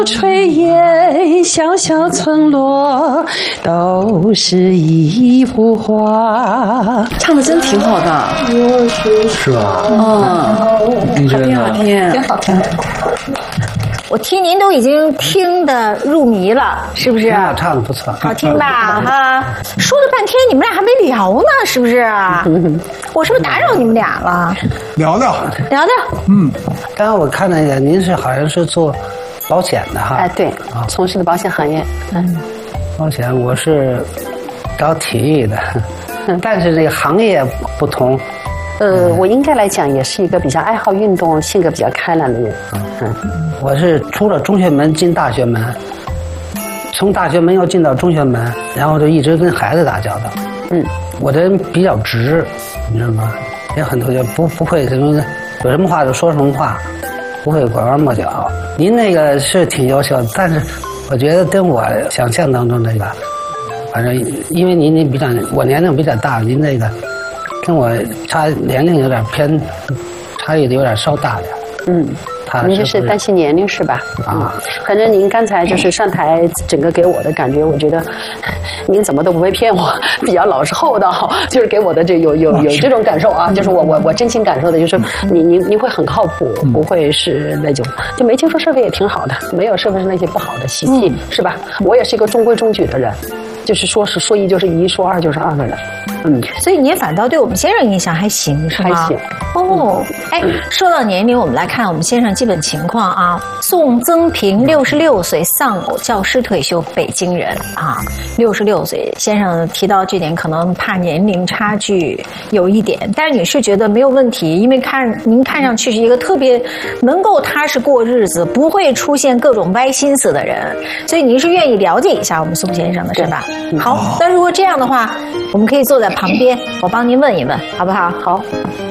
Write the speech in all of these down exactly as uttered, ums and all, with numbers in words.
炊烟，小小村落，都是一幅画。 唱的真挺好的， 是吧？ 嗯， 你觉得挺好听， 挺好听。我听您都已经听得入迷了，是不是？ 唱的不错， 好听吧？哈，说了半天你们俩还没聊呢，是不是？我是不是打扰你们俩了？ 聊聊， 聊聊。 嗯，刚刚我看那个您是好像是做保险的哈？ 哎，对，从事的保险行业。嗯， 保险我是搞体育的，但是这个行业不同。 呃，我应该来讲也是一个比较爱好运动、性格比较开朗的人。嗯， 我是出了中学门进大学门，从大学门又进到中学门，然后就一直跟孩子打交道。嗯，我这人比较直，你知道吗？有很多就不不会什么，有什么话就说什么话，不会拐弯抹角。您那个是挺优秀，但是我觉得跟我想象当中那个，反正因为您您比较我年龄比较大，您那个。跟我差年龄有点偏，差异有点稍大点。 嗯，他您就是担心年龄是吧？啊，反正您刚才就是上台整个给我的感觉，我觉得您怎么都不会骗我，比较老实厚道，就是给我的这有有有这种感受啊，就是我我我真心感受的就是你您您会很靠谱，不会是那种就没听说社会也挺好的，没有社会上那些不好的习气，是吧？我也是一个中规中矩的人。就是说是说一就是一，说二就是二的人，嗯， 所以您反倒对我们先生印象还行，是吗？ 还行。 哦，哎，说到年龄，我们来看我们先生基本情况啊。宋曾平六十六岁，丧偶教师退休，北京人啊，六十六岁。先生提到这点，可能怕年龄差距有一点，但是女士觉得没有问题，因为看您看上去是一个特别能够踏实过日子，不会出现各种歪心思的人，所以您是愿意了解一下我们宋先生的，是吧？好，那如果这样的话，我们可以坐在旁边，我帮您问一问，好不好？好。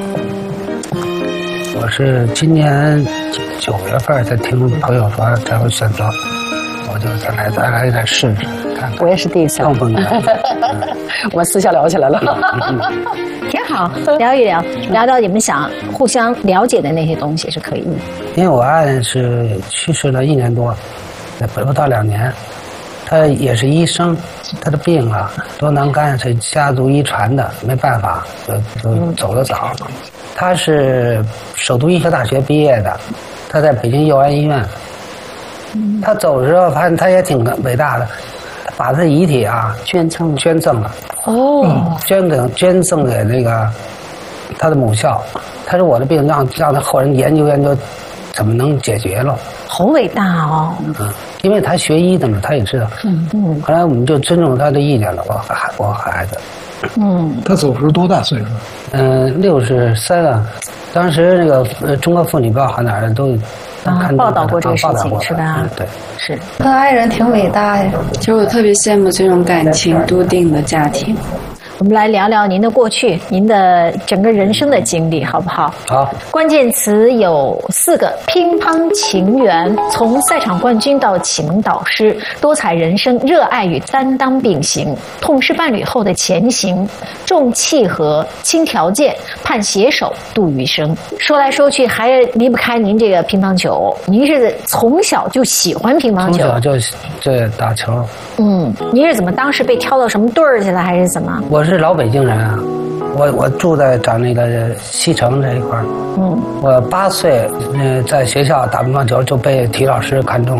我是今年九月份才听朋友说才会选择，我就再来再来再试试看看。 我也是第一次。 更不能。 我们私下聊起来了。 挺好，聊一聊，聊聊你们想互相了解的那些东西是可以的。 因为我爱人是去世了一年多，不到两年。他也是医生，他的病啊，多囊肝是家族遗传的，没办法，就就走得早。他是首都医科大学毕业的，他在北京佑安医院。他走的时候，发现他也挺伟大的，他把他的遗体啊捐赠捐赠了。 哦， 捐给捐赠给那个他的母校。他说我的病让让他后人研究研究，怎么能解决了。 好伟大哦！ 嗯，因为他学医的嘛，他也知道。嗯嗯。后来我们就尊重他的意见了，我孩我孩子。 嗯。 他走时多大岁数？ 嗯，六十三了。当时那个呃《中国妇女报》好哪儿的都啊报道过这个事情是吧？ 对， 是。 他爱人挺伟大呀， 其实我特别羡慕这种感情笃定的家庭。 我们来聊聊您的过去，您的整个人生的经历，好不好？ 好。 关键词有四个：乒乓情缘，从赛场冠军到启蒙导师，多彩人生，热爱与担当并行，痛失伴侣后的前行，重契合，轻条件，盼携手度余生。说来说去，还离不开您这个乒乓球。您是从小就喜欢乒乓球？ 从小就就打球。 嗯，您是怎么当时被挑到什么队儿去了，还是怎么？ 我是老北京人啊，我我住在长那个西城这一块儿。嗯，我八岁呃在学校打乒乓球就被体育老师看中，